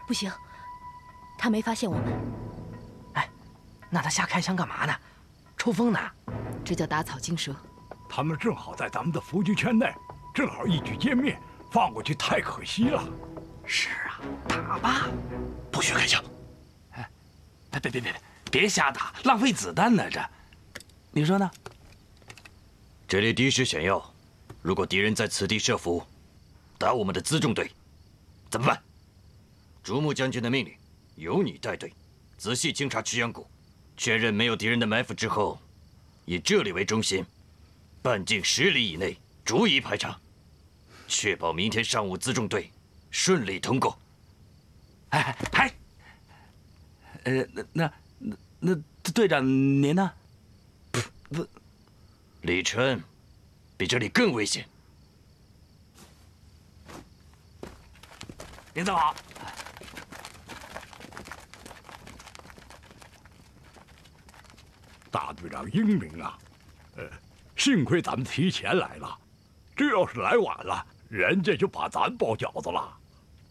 不行，他没发现我们。 哎，那他瞎开枪干嘛呢？抽风呢？ 这叫打草惊蛇。 他们正好在咱们的伏击圈内，正好一举歼灭，放过去太可惜了。 是啊，打吧， 不许开枪！ 哎，别瞎打，浪费子弹呢这。你说呢？ 这里地势险要，如果敌人在此地设伏，打我们的辎重队，怎么办？竹木将军的命令由你带队，仔细清查曲阳谷，确认没有敌人的埋伏之后，以这里为中心，半径10里以内逐一排查，确保明天上午辎重队顺利通过。 那队长您呢？ 李琛，比这里更危险。 领导好。 大队长英明啊！幸亏咱们提前来了，这要是来晚了，人家就把咱包饺子了。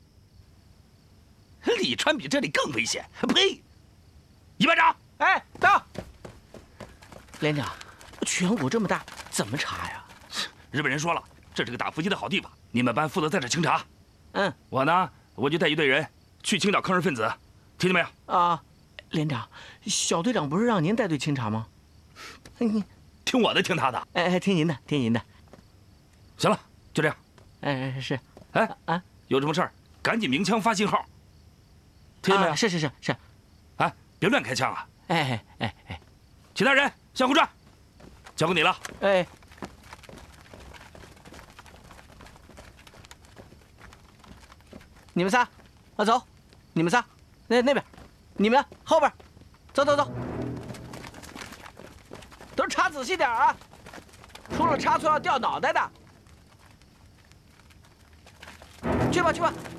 李川比这里更危险！呸！一班长， 哎，到。连长，曲阳谷这么大，怎么查呀？ 日本人说了，这是个打伏击的好地方，你们班负责在这清查。 嗯， 我呢，我就带一队人去清找抗日分子，听见没有？ 啊，连长，小队长不是让您带队清查吗？ 听我的，听他的。 哎，听您的，听您的。 行了，就这样。 哎，是。 哎啊， 有什么事儿赶紧鸣枪发信号，听见没有？ 是。 哎，别乱开枪啊！ 哎， 其他人向后转，交给你了。 哎。你们仨，走，你们仨，那边，你们后边，走，都查仔细点啊，出了差错要掉脑袋的。去吧。